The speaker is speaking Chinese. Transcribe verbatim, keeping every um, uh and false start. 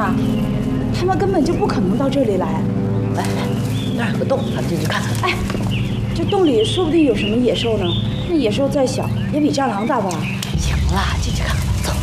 吧？他们根本就不可能到这里来。 来来，那儿有个洞，咱们进去看看。 哎，这洞里说不定有什么野兽呢。那野兽再小，也比蟑螂大吧？ 行了，进去看看。